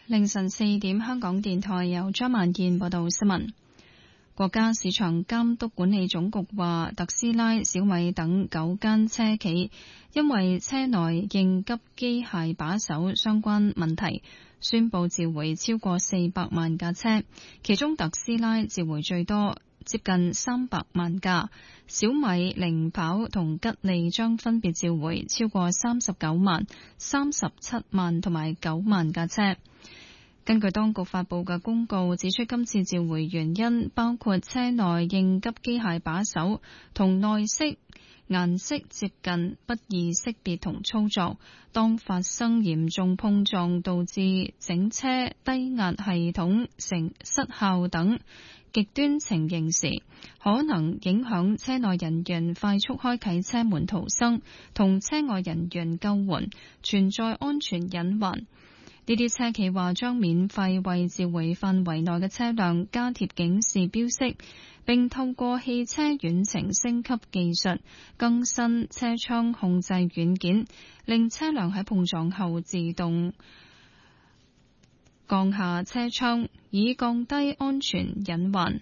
凌晨4點，香港電台由張萬燕報道新聞。國家市場監督管理總局話，特斯拉、小米等9間車企因為車內應急機械把手相關問題，宣布召回超過400萬架車，其中特斯拉召回最多，接近300萬架，小米、零跑同吉利將分別召回超過39萬、37萬同埋9萬架車。根據當局發佈嘅公告指出，今次召回原因包括車內應急機械把手同內飾顏色接近，不易識別同操作。當發生嚴重碰撞導致整車低壓系統成失效等極端情形時，可能影響車內人員快速開啟車門逃生同車外人員救援，存在安全隱患。呢啲車企話將免費為召回範圍內嘅車輛加貼警示標識，並透過汽車遠程升級技術更新車窗控制軟件，令車輛喺碰撞後自動降下車窗，以降低安全隱患。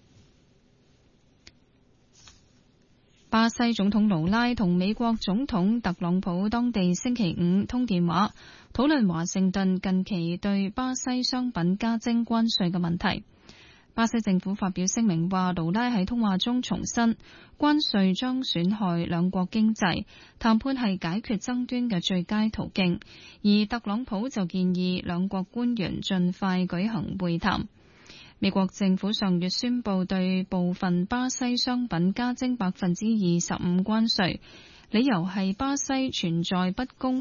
巴西總統盧拉同美國總統特朗普當地星期五通電話，討論華盛頓近期對巴西商品加徵關稅嘅問題。巴西政府發表聲明話，盧拉喺通話中重申，關稅將損害兩國經濟，談判係解決爭端嘅最佳途徑。而特朗普就建議兩國官員盡快舉行會談。美國政府上月宣布對部分巴西商品加徵25%關稅，理由係巴西存在不公